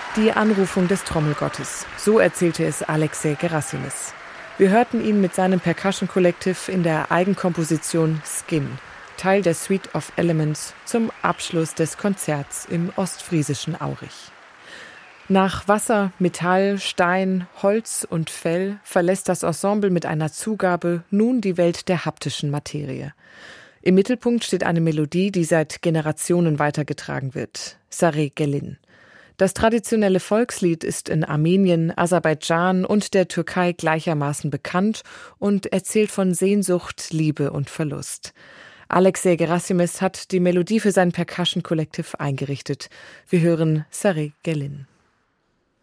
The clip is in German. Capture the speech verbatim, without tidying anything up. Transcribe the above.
Die Anrufung des Trommelgottes. So erzählte es Alexei Gerassimis. Wir hörten ihn mit seinem Percussion Collective in der Eigenkomposition Skin, Teil der Suite of Elements, zum Abschluss des Konzerts im ostfriesischen Aurich. Nach Wasser, Metall, Stein, Holz und Fell verlässt das Ensemble mit einer Zugabe nun die Welt der haptischen Materie. Im Mittelpunkt steht eine Melodie, die seit Generationen weitergetragen wird, Sarı Gelin. Das traditionelle Volkslied ist in Armenien, Aserbaidschan und der Türkei gleichermaßen bekannt und erzählt von Sehnsucht, Liebe und Verlust. Alexei Gerassimis hat die Melodie für sein Percussion Collective eingerichtet. Wir hören Sarı Gelin.